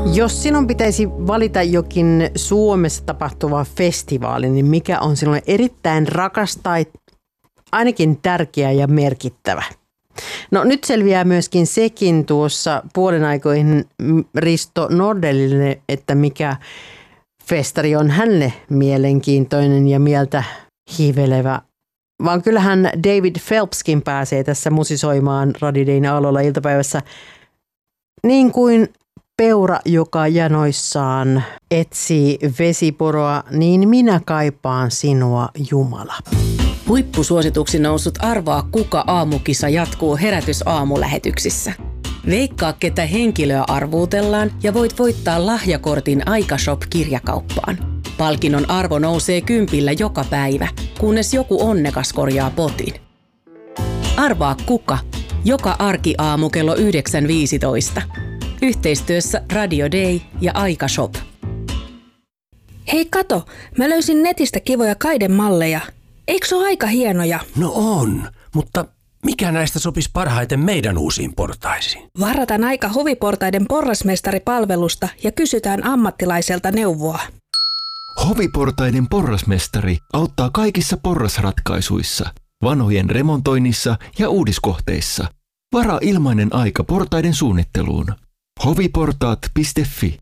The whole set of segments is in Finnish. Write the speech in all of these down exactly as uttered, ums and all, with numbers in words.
Jos sinun pitäisi valita jokin Suomessa tapahtuva festivaali, niin mikä on sinulle erittäin rakas tai ainakin tärkeä ja merkittävä? No nyt selviää myöskin sekin tuossa puolen aikoihin Risto Nordelille, että mikä festari on hänelle mielenkiintoinen ja mieltä hivelevä. Vaan kyllähän David Phelpskin pääsee tässä musisoimaan Radio Dayn aloilla iltapäivässä niin kuin peura, joka janoissaan etsii vesiporoa, niin minä kaipaan sinua, Jumala. Huippusuosituksi noussut Arvaa kuka -aamukisa jatkuu Herätys-aamulähetyksissä. Veikkaa, ketä henkilöä arvuutellaan ja voit voittaa lahjakortin Aikashop-kirjakauppaan. Palkinnon arvo nousee kympillä joka päivä, kunnes joku onnekas korjaa potin. Arvaa kuka, joka arkiaamu kello yhdeksän viisitoista. Yhteistyössä Radio Day ja Aikashop. Hei kato, mä löysin netistä kivoja kaidemalleja. Eikö se ole aika hienoja? No on, mutta mikä näistä sopisi parhaiten meidän uusiin portaisiin? Varataan aika Hoviportaiden porrasmestaripalvelusta ja kysytään ammattilaiselta neuvoa. Hoviportaiden porrasmestari auttaa kaikissa porrasratkaisuissa, vanhojen remontoinnissa ja uudiskohteissa. Varaa ilmainen aika portaiden suunnitteluun. hoviportaat piste fi.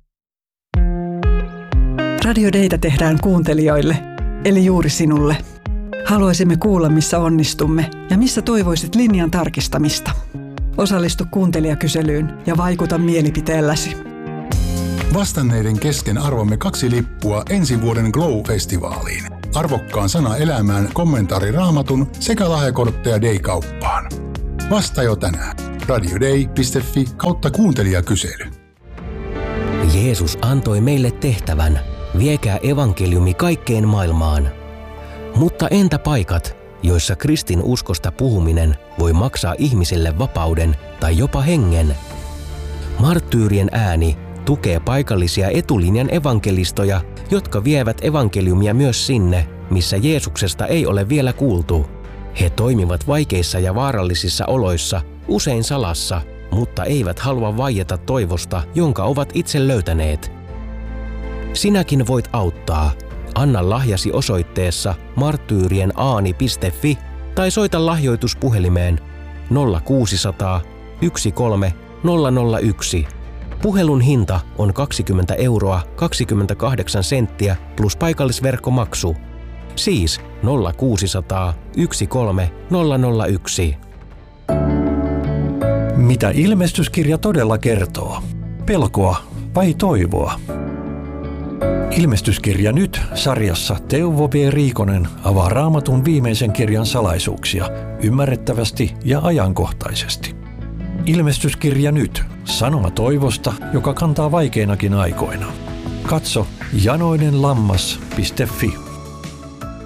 Radio Daytä tehdään kuuntelijoille, eli juuri sinulle. Haluaisimme kuulla, missä onnistumme ja missä toivoisit linjan tarkistamista. Osallistu kuuntelijakyselyyn ja vaikuta mielipiteelläsi. Vastanneiden kesken arvomme kaksi lippua ensi vuoden Glow-festivaaliin. Arvokkaan sana elämään, kommentaari Raamatun sekä lahjakortteja Day-kauppaan. Vasta jo tänään. radioday piste fi kautta kuuntelijakysely. Jeesus antoi meille tehtävän, viekää evankeliumi kaikkeen maailmaan. Mutta entä paikat, joissa kristin uskosta puhuminen voi maksaa ihmiselle vapauden tai jopa hengen? Marttyyrien ääni tukee paikallisia etulinjan evankelistoja, jotka vievät evankeliumia myös sinne, missä Jeesuksesta ei ole vielä kuultu. He toimivat vaikeissa ja vaarallisissa oloissa, usein salassa, mutta eivät halua vaieta toivosta, jonka ovat itse löytäneet. Sinäkin voit auttaa. Anna lahjasi osoitteessa marttyyrienAani piste fi tai soita lahjoituspuhelimeen nolla kuusi nolla nolla yksi kolme nolla nolla yksi. Puhelun hinta on kaksikymmentä euroa kaksikymmentäkahdeksan senttiä plus paikallisverkkomaksu. Siis nolla kuusi nolla nolla yksi kolme nolla nolla yksi. Mitä ilmestyskirja todella kertoo? Pelkoa vai toivoa? Ilmestyskirja nyt -sarjassa Teuvo B. Riikonen avaa Raamatun viimeisen kirjan salaisuuksia ymmärrettävästi ja ajankohtaisesti. Ilmestyskirja nyt -sanoma toivosta, joka kantaa vaikeinakin aikoina. Katso janoinenlammas piste fi.